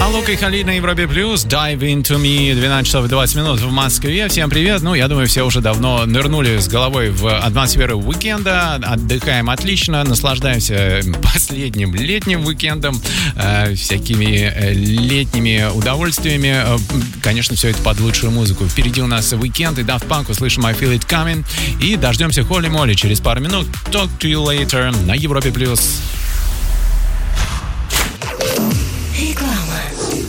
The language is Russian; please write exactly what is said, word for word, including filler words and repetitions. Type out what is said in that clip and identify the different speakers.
Speaker 1: Лука и Халид на Европе Плюс. Dive into me. двенадцать часов двадцать минут в Москве. Всем привет. Ну, я думаю, все уже давно нырнули с головой в атмосферу уикенда. Отдыхаем отлично. Наслаждаемся последним летним уикендом. Э, всякими летними удовольствиями. Э, конечно, все это под лучшую музыку. Впереди у нас уикенд и Daft Punk. Услышим I Feel It Coming. И дождемся Холли Молли через пару минут. Talk to you later на Европе Плюс.